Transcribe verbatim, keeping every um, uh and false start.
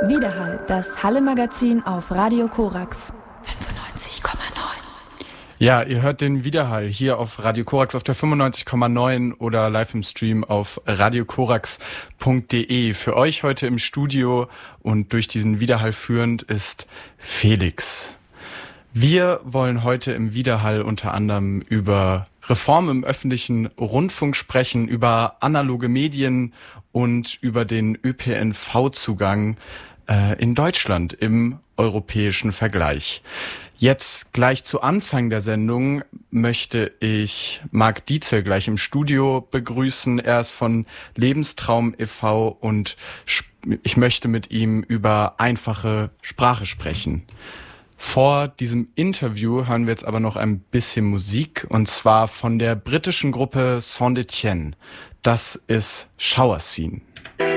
Widerhall, das Halle-Magazin auf Radio Korax fünfundneunzig Komma neun. Ja, ihr hört den Widerhall hier auf Radio Korax auf der fünfundneunzig Komma neun oder live im Stream auf radiokorax punkt de. Für euch heute im Studio und durch diesen Widerhall führend ist Felix. Wir wollen heute im Widerhall unter anderem über Reform im öffentlichen Rundfunk sprechen, über analoge Medien und über den Ö P N V-Zugang äh, in Deutschland im europäischen Vergleich. Jetzt gleich zu Anfang der Sendung möchte ich Marc Dietzel gleich im Studio begrüßen. Er ist von Lebenstraum e V und ich möchte mit ihm über einfache Sprache sprechen. Vor diesem Interview hören wir jetzt aber noch ein bisschen Musik, und zwar von der britischen Gruppe Saint-Etienne. Das ist Shower Scene.